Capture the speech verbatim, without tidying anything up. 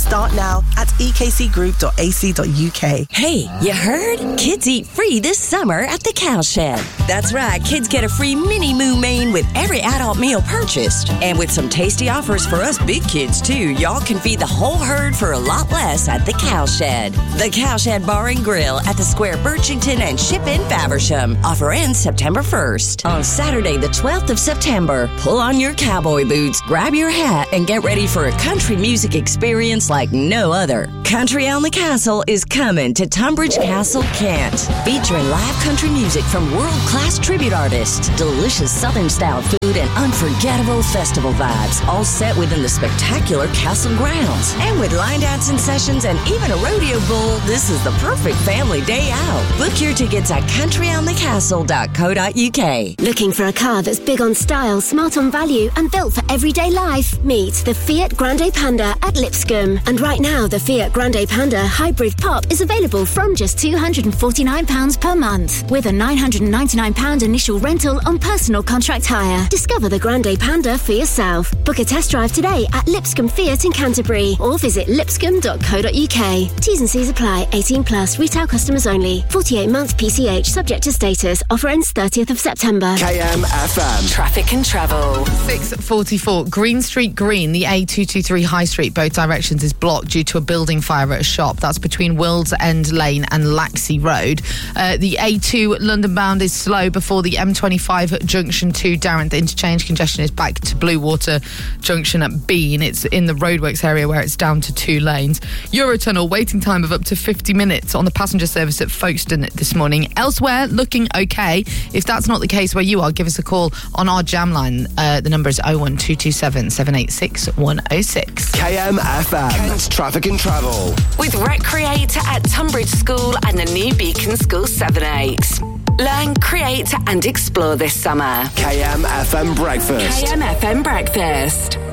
Start now at e k c group dot a c dot u k. Hey, you heard? Kids eat free this summer at the Cowshed. That's right, kids get a free mini Moo Main with every adult meal purchased. And with some tasty offers for us big kids, too, y'all can feed the whole herd for a lot less at the Cowshed. The Cowshed Bar and Grill at the Square Birchington and Ship in Faversham. Offer ends September first. On Saturday, the twelfth of September, pull on your cowboy boots, grab your hat, and get ready for a country music experience like no other. Country on the Castle is coming to Tunbridge Castle, Kent. Featuring live country music from world-class tribute artists, delicious Southern-style food, and unforgettable festival vibes, all set within the spectacular castle grounds. And with line dancing sessions and even a rodeo bull, this is the perfect family day out. Book your tickets at country on the castle dot co dot u k. Looking for a car that's big on style, smart on value, and built for everyday life? Meet the Fiat Grande Panda at Lipscomb. And right now, the Fiat Grande Panda Hybrid Pop is available from just two hundred forty-nine pounds per month, with a nine hundred ninety-nine pounds initial rental on personal contract hire. Discover the Grande Panda for yourself. Book a test drive today at Lipscomb Fiat in Canterbury or visit lipscomb dot co dot u k. T's and C's apply. eighteen plus. Retail customers only. forty-eight month P C H subject to status. Offer ends thirtieth of September. K M F M. Traffic and travel. six forty-four Green Street Green, the A two twenty-three High Street, both directions is blocked due to a building fire at a shop. That's between Wills End Lane and Laxey Road. Uh, the A two London bound is slow before the M twenty-five junction to Darren. The interchange congestion is back to Bluewater Junction at Bean. It's in the roadworks area where it's down to two lanes. Eurotunnel waiting time of up to fifty minutes on the passenger service at Folkestone this morning. Elsewhere, looking okay. If that's not the case where you are, give us a call on our jam line. Uh, the number is oh one two two seven, seven eight six, one oh six. K M F M. Kent's Traffic and Travel. With Recreate at Tunbridge School and the new Beacon School seven eight. Learn, create and explore this summer. K M F M Breakfast. K M F M Breakfast.